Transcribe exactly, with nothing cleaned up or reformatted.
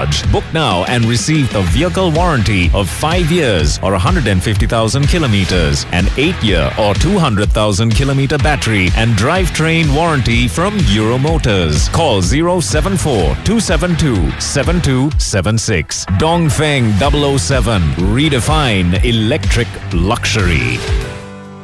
charge. Book now and receive the vehicle warranty of five years or one hundred fifty thousand kilometers, an eight-year or two hundred thousand kilometer battery and drivetrain warranty from Euro Motors. Call zero seven four two seven two seven two seven six. Dongfeng double oh seven. Redefine electric luxury.